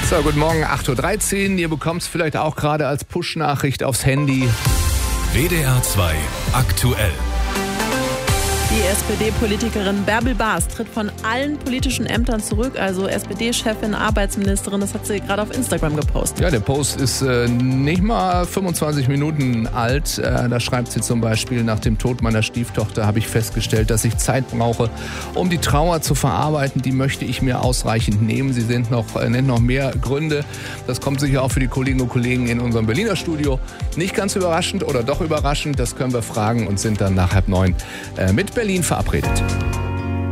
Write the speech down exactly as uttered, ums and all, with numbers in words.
So, guten Morgen, acht Uhr dreizehn. Ihr bekommt es vielleicht auch gerade als Push-Nachricht aufs Handy. W D R zwei aktuell. Die S P D-Politikerin Bärbel Baas tritt von allen politischen Ämtern zurück, also S P D-Chefin, Arbeitsministerin, das hat sie gerade auf Instagram gepostet. Ja, der Post ist äh, nicht mal fünfundzwanzig Minuten alt. Äh, da schreibt sie zum Beispiel: Nach dem Tod meiner Stieftochter habe ich festgestellt, dass ich Zeit brauche, um die Trauer zu verarbeiten. Die möchte ich mir ausreichend nehmen. Sie sind noch, äh, nennt noch mehr Gründe. Das kommt sicher auch für die Kolleginnen und Kollegen in unserem Berliner Studio nicht ganz überraschend oder doch überraschend. Das können wir fragen und sind dann nach halb neun äh, mit Berlin verabredet.